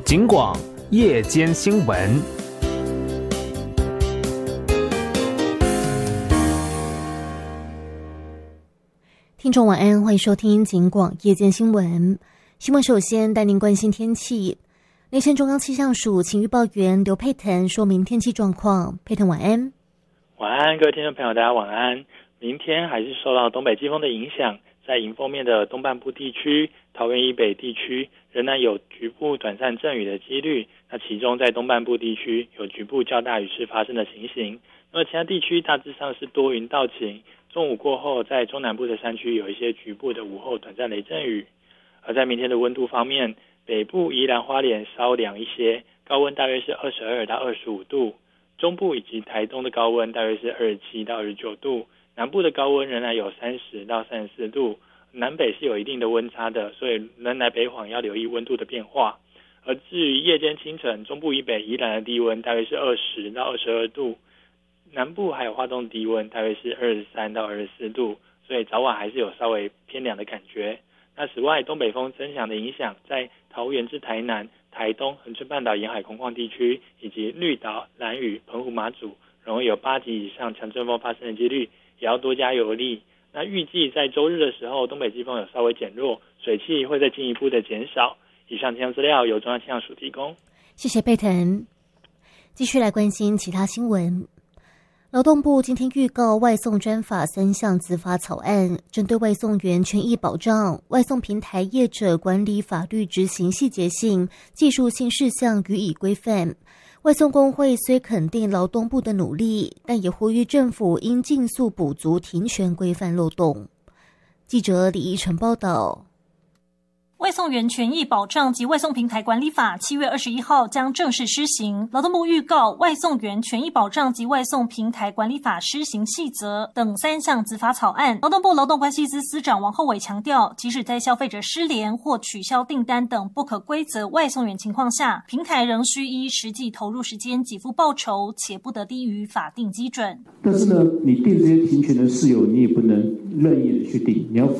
警广夜间新闻。 听众晚安，欢迎收听警广夜间新闻。新闻首先带您关心天气。连线中央气象署晴预报员刘佩腾说明天气状况。佩腾晚安。 晚安，各位听众朋友，大家晚安。明天还是受到东北季风的影响，在迎风面的东半部地区、桃园以北地区仍然有局部短暂阵雨的几率。那其中在东半部地区有局部较大雨势发生的情形。那么其他地区大致上是多云到晴。中午过后，在中南部的山区有一些局部的午后短暂雷阵雨。而在明天的温度方面，北部宜兰花莲稍凉一些，高温大约是22到25度。中部以及台东的高温大约是27到29度，南部的高温仍然有30到34度，南北是有一定的温差的，所以南来北往要留意温度的变化。而至于夜间清晨，中部以北宜兰的低温大约是20到22度，南部还有花东低温大约是23到24度，所以早晚还是有稍微偏凉的感觉。那此外，东北风增强的影响，在桃园至台南、台东、恒春半岛沿海空旷地区，以及绿岛、兰屿、澎湖、马祖，容易有8级以上强阵风发生的几率，也要多加油力。那预计在周日的时候，东北季风有稍微减弱，水汽会再进一步的减少。以上气象资料由中央气象署提供。 谢谢佩腾。继续来关心其他新闻。劳动部今天预告外送专法3项子法草案，针对外送员权益保障、外送平台业者管理法律执行细节性、技术性事项予以规范。外送工会虽肯定劳动部的努力，但也呼吁政府应尽速补足停权规范漏洞。记者李怡晨报道。 外送员权益保障及外送平台管理法7月21号将正式施行。劳动部预告外送员权益保障及外送平台管理法施行细则等3项子法草案。劳动部劳动关系司司长王厚伟强调，即使在消费者失联或取消订单等不可归责外送员情况下，平台仍需依实际投入时间给付报酬，且不得低于法定基准。 但是呢，你定这些停权的事由，你也不能任意的去定，你要